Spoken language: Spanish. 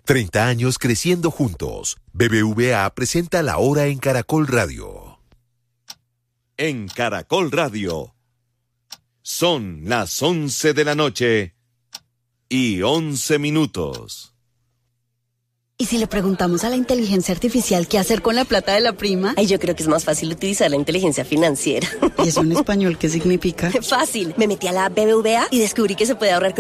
30 años creciendo juntos. BBVA presenta La Hora en Caracol Radio. En Caracol Radio. Son las 11 de la noche y 11 minutos. ¿Y si le preguntamos a la inteligencia artificial qué hacer con la plata de la prima? Ay, yo creo que es más fácil utilizar la inteligencia financiera. ¿Y eso en español qué significa? Fácil. Me metí a la BBVA y descubrí que se puede ahorrar con